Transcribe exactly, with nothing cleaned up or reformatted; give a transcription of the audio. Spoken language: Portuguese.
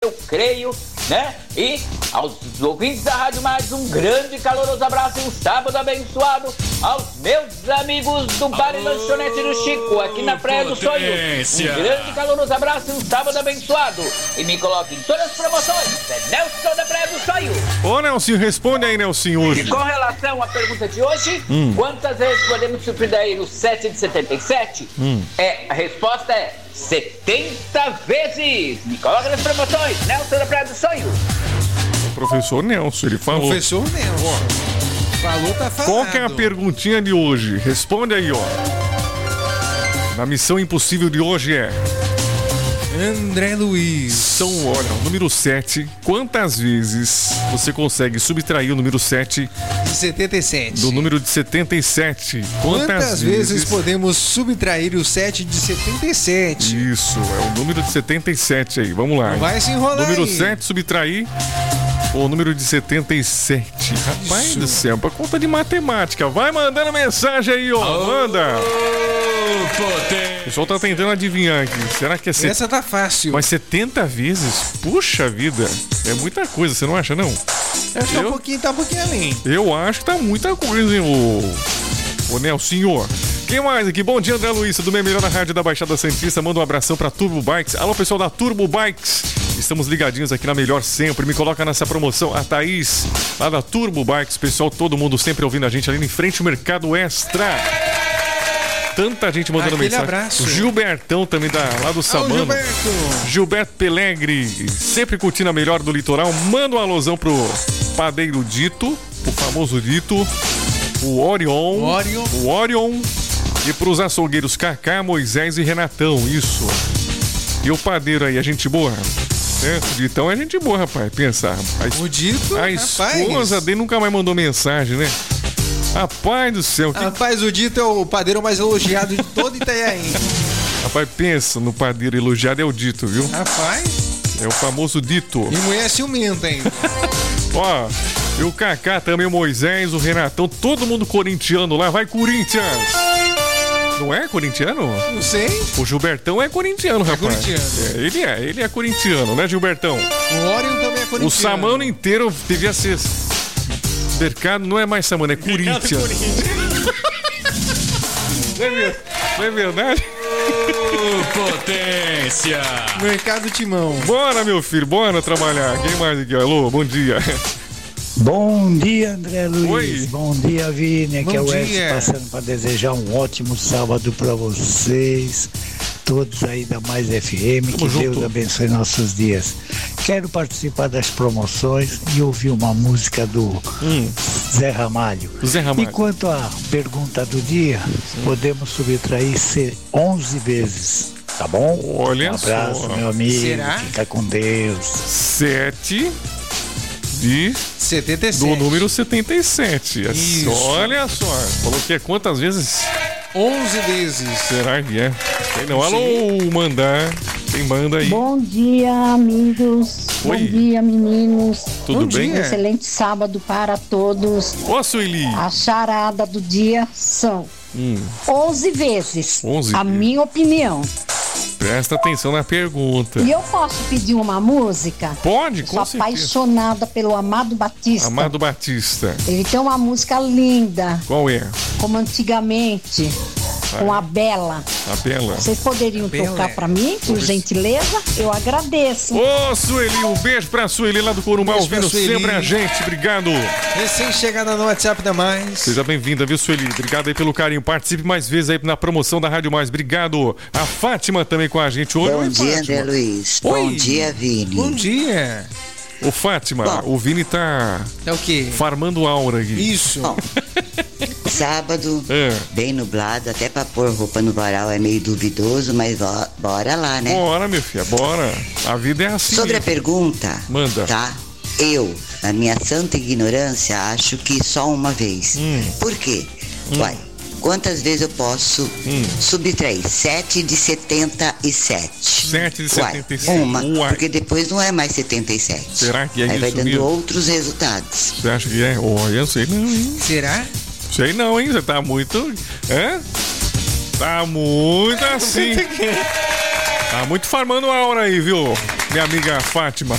eu creio, né? E aos ouvintes da Rádio Mais, um grande e caloroso abraço e um sábado abençoado aos meus amigos do Bar e Lanchonete do Chico, aqui na Praia do Sonho. Um grande e caloroso abraço e um sábado abençoado. E me coloque em todas as promoções. É Nelson da Praia do Sonho. Ô, Nelson, responde aí, Nelson, hoje. E com relação à pergunta de hoje, hum. quantas vezes podemos surpreender o sete de setenta e sete? Hum. É, a resposta é setenta vezes. Me coloca nas promoções. Nelson da Praia do Sonho. O professor Nelson, ele falou. Professor Nelson. Ó. Falou, tá falando. Qual que é a perguntinha de hoje? Responde aí, ó. Na missão impossível de hoje é... André Luiz. São, olha, o número sete. Quantas vezes você consegue subtrair o número sete de setenta e sete? Do número de setenta e sete. Quantas, Quantas vezes... vezes podemos subtrair o sete de setenta e sete? Isso, é o número de setenta e sete aí. Vamos lá. Não vai se enrolar. Número aí. sete, subtrair o número de setenta e sete. Rapaz Isso. do céu, pra conta de matemática. Vai mandando mensagem aí, ó. Oh, Manda. O pessoal tá tentando adivinhar aqui. Será que é set... Essa tá fácil. Mas setenta vezes? Puxa vida. É muita coisa, você não acha, não? Acho que tá um pouquinho, tá um pouquinho além. Eu acho que tá muita coisa, hein, ô... Ô, Nelsinho. Quem mais aqui? Bom dia, André Luiz, do Meio Melhor da Rádio da Baixada Santista. Manda um abração pra Turbo Bikes. Alô, pessoal da Turbo Bikes. Estamos ligadinhos aqui na Melhor sempre. Me coloca nessa promoção. A Thaís, lá da Turbo Bikes. Pessoal, todo mundo sempre ouvindo a gente ali em frente ao Mercado Extra. Tanta gente mandando Aquele mensagem. Abraço. O Gilbertão também da, lá do Samano. Gilberto. Gilberto Pelegre, sempre curtindo a melhor do litoral. Manda um alusão pro padeiro Dito, o famoso Dito, o Orion, o Orion, o Orion e pros açougueiros Cacá, Moisés e Renatão. Isso. E o padeiro aí, a gente boa? É, o Ditão é gente boa, rapaz. Pensa, rapaz. O Dito, a esposa rapaz. dele nunca mais mandou mensagem, né? Rapaz do céu. Que... Rapaz, o Dito é o padeiro mais elogiado de todo Itanhaém. Rapaz, pensa no padeiro elogiado, é o Dito, viu? Rapaz. É o famoso Dito. E mulher ciumenta ainda. Ó, e o Kaká também, o Moisés, o Renatão, todo mundo corintiano lá. Vai, Corinthians! Não é corintiano? Não sei. O Gilbertão é corintiano, é rapaz. Corintiano. É, ele é, ele é corintiano, né, Gilbertão? O Orion também é corintiano. O Samano inteiro devia ser... Mercado não é mais Samano, é Corinthians. Não é verdade? Oh, potência! Mercado Timão. Bora, meu filho, bora trabalhar. Quem mais aqui? Alô, bom dia. Bom dia, André Luiz. Oi. Bom dia, Vini. Aqui é o dia. Edson passando para desejar um ótimo sábado para vocês. Todos aí da Mais F M. Tamo que junto. Deus abençoe nossos dias. Quero participar das promoções e ouvir uma música do hum. Zé Ramalho. Zé Ramalho. E quanto à pergunta do dia, Sim. podemos subtrair onze vezes. Tá bom? Olha um abraço, só. meu amigo. Será? Fica com Deus. Sete de... setenta e sete. Do número setenta e sete. Isso. Olha só. Falou que é quantas vezes? onze vezes. Será que é? Sei não. Alô, mandar. Quem manda aí? Bom dia, amigos. Oi. Bom dia, meninos. Tudo Bom bem? dia. Excelente sábado para todos. Ô, Sueli. A charada do dia são Hum. onze vezes. onze a vezes. minha opinião. Presta atenção na pergunta. E eu posso pedir uma música? Pode, Eu com sou certeza. apaixonada pelo Amado Batista. Amado Batista. Ele tem uma música linda, Qual é? como antigamente, com a Bela. A Bela. Vocês poderiam Bela. tocar pra mim, por gentileza? Eu agradeço. Ô, Sueli, um beijo pra Sueli lá do Corumbá, Beijo pra ouvindo Sueli. sempre a gente. Obrigado. Recém-chegada no WhatsApp da Mais. Seja bem-vinda, viu, Sueli? Obrigado aí pelo carinho. Participe mais vezes aí na promoção da Rádio Mais. Obrigado. A Fátima também com a gente hoje. Bom Oi, dia, Fátima. André Luiz. Oi. Bom dia, Vini. Bom dia. Ô, Fátima, Bom. o Vini tá É o quê? farmando aura aqui. Isso. Bom, sábado, É. bem nublado, até pra pôr roupa no varal é meio duvidoso, mas ó, bora lá, né? Bora, meu filho, bora. A vida é assim. Sobre a pergunta, Manda. tá? Eu, na minha santa ignorância, acho que só uma vez. Hum. Por quê? Uai, quantas vezes eu posso Hum. subtrair? sete de setenta e sete. sete de Uai, setenta e sete. uma, Uai. porque depois não é mais setenta e sete. Será que é Aí vai isso dando mesmo? outros resultados. Você acha que é? Olha, eu sei não, hein? Será? Sei não, hein? Você tá muito... Hã? Tá muito assim. Tá muito farmando aura aí, viu? Minha amiga Fátima.